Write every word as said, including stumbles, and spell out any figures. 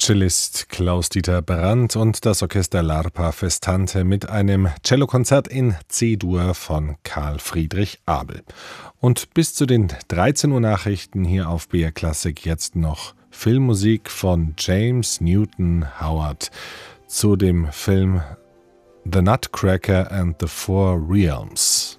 Cellist Klaus-Dieter Brandt und das Orchester L'Arpa Festante mit einem Cellokonzert in C-Dur von Karl Friedrich Abel. Und bis zu den dreizehn Uhr Nachrichten hier auf B R Classic jetzt noch Filmmusik von James Newton Howard zu dem Film The Nutcracker and the Four Realms.